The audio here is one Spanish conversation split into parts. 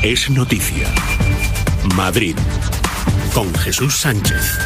Es noticia. Madrid, con Jesús Sánchez.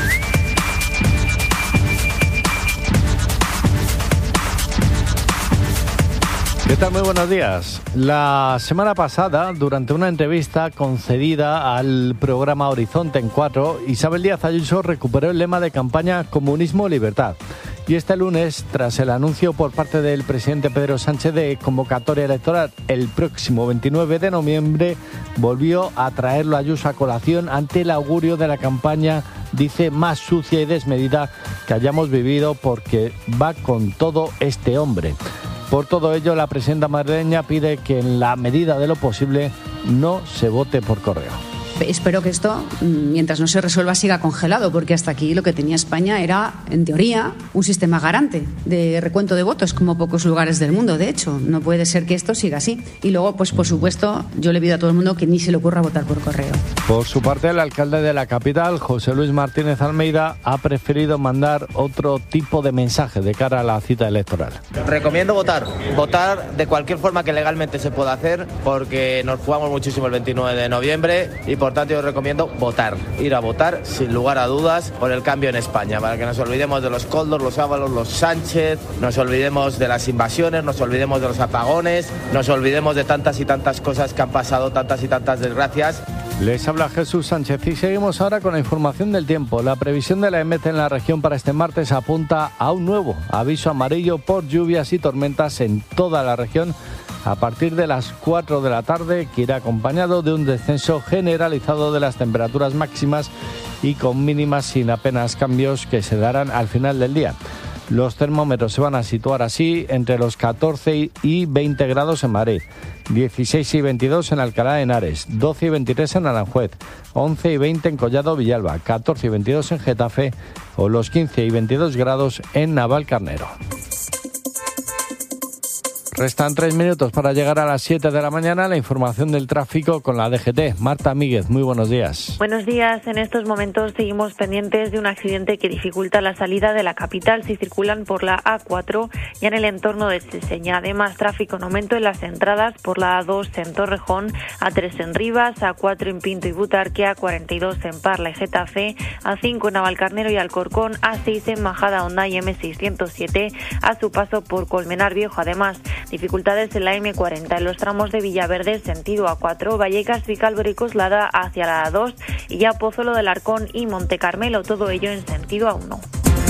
¿Qué tal? Muy buenos días. La semana pasada, durante una entrevista concedida al programa Horizonte en 4, Isabel Díaz Ayuso recuperó el lema de campaña Comunismo Libertad. Y este lunes, tras el anuncio por parte del presidente Pedro Sánchez de convocatoria electoral el próximo 29 de noviembre, volvió a traerlo Ayuso a colación ante el augurio de la campaña, dice, más sucia y desmedida que hayamos vivido, porque va con todo este hombre. Por todo ello, la presidenta madrileña pide que en la medida de lo posible no se vote por correo. Espero que esto, mientras no se resuelva, siga congelado, porque hasta aquí lo que tenía España era, en teoría, un sistema garante de recuento de votos, como pocos lugares del mundo. De hecho, no puede ser que esto siga así. Y luego, pues por supuesto, yo le pido a todo el mundo que ni se le ocurra votar por correo. Por su parte, el alcalde de la capital, José Luis Martínez Almeida, ha preferido mandar otro tipo de mensaje de cara a la cita electoral. Recomiendo votar de cualquier forma que legalmente se pueda hacer, porque nos jugamos muchísimo el 29 de noviembre y por tanto yo recomiendo ir a votar sin lugar a dudas por el cambio en España, para que nos olvidemos de los Koldos, los Ábalos, los Sánchez, nos olvidemos de las invasiones, nos olvidemos de los apagones, nos olvidemos de tantas y tantas cosas que han pasado, tantas y tantas desgracias. Les habla Jesús Sánchez y seguimos ahora con la información del tiempo. La previsión de la EMET en la región para este martes apunta a un nuevo aviso amarillo por lluvias y tormentas en toda la región a partir de las 4 de la tarde, que irá acompañado de un descenso generalizado de las temperaturas máximas y con mínimas sin apenas cambios que se darán al final del día. Los termómetros se van a situar así entre los 14 y 20 grados en Madrid, 16 y 22 en Alcalá de Henares, 12 y 23 en Aranjuez, 11 y 20 en Collado Villalba, 14 y 22 en Getafe o los 15 y 22 grados en Navalcarnero. Restan 3 minutos para llegar a las 7 de la mañana. La información del tráfico con la DGT. Marta Míguez, muy buenos días. Buenos días. En estos momentos seguimos pendientes de un accidente que dificulta la salida de la capital si circulan por la A4 y en el entorno de Seseña. Además, tráfico en aumento en las entradas por la A2 en Torrejón, A3 en Rivas, A4 en Pinto y Butarque, A42 en Parla y Getafe, A5 en Navalcarnero y Alcorcón, A6 en Majada Honda y M607 a su paso por Colmenar Viejo. Además, dificultades en la M40 en los tramos de Villaverde sentido A4, Vallecas, Vicálvaro y Coslada hacia la A2 y ya Pozuelo del Arcón y Monte Carmelo, todo ello en sentido A1.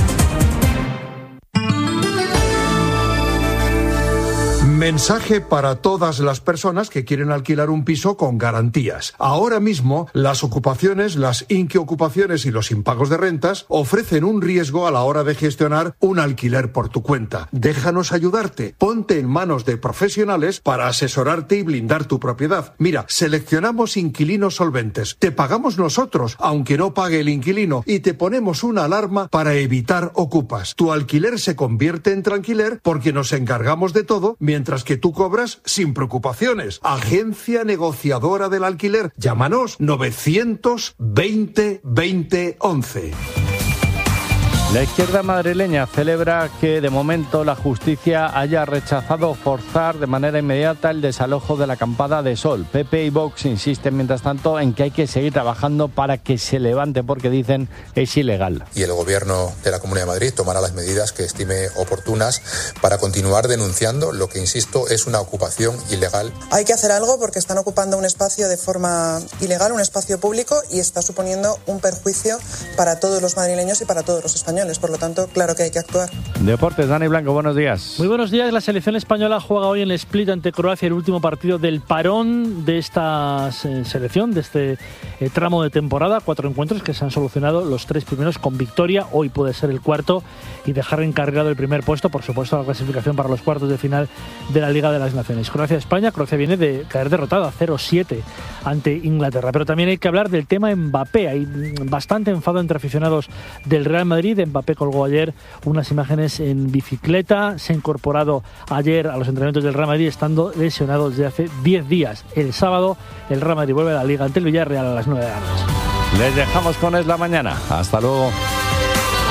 Mensaje para todas las personas que quieren alquilar un piso con garantías. Ahora mismo, las ocupaciones, las inquiocupaciones y los impagos de rentas ofrecen un riesgo a la hora de gestionar un alquiler por tu cuenta. Déjanos ayudarte. Ponte en manos de profesionales para asesorarte y blindar tu propiedad. Mira, seleccionamos inquilinos solventes. Te pagamos nosotros, aunque no pague el inquilino, y te ponemos una alarma para evitar ocupas. Tu alquiler se convierte en tranquiler porque nos encargamos de todo, mientras que tú cobras sin preocupaciones. Agencia negociadora del alquiler. Llámanos 920 20 11. La izquierda madrileña celebra que de momento la justicia haya rechazado forzar de manera inmediata el desalojo de la acampada de Sol. PP y Vox insisten mientras tanto en que hay que seguir trabajando para que se levante porque dicen es ilegal. Y el gobierno de la Comunidad de Madrid tomará las medidas que estime oportunas para continuar denunciando lo que, insisto, es una ocupación ilegal. Hay que hacer algo porque están ocupando un espacio de forma ilegal, un espacio público, y está suponiendo un perjuicio para todos los madrileños y para todos los españoles. Por lo tanto, claro que hay que actuar. Deportes, Dani Blanco, buenos días. Muy buenos días. La selección española juega hoy en el Split ante Croacia, el último partido del parón de esta selección, de este tramo de temporada. 4 encuentros que se han solucionado los 3 primeros con victoria. Hoy puede ser el cuarto y dejar encarrilado el primer puesto, por supuesto, la clasificación para los cuartos de final de la Liga de las Naciones. Croacia-España. Croacia viene de caer derrotada 0-7 ante Inglaterra. Pero también hay que hablar del tema Mbappé. Hay bastante enfado entre aficionados del Real Madrid. Mbappé colgó ayer unas imágenes en bicicleta. Se ha incorporado ayer a los entrenamientos del Real Madrid estando lesionado desde hace 10 días. El sábado el Real Madrid vuelve a la Liga ante el Villarreal a las 9 de la noche. Les dejamos con Es la Mañana. Hasta luego.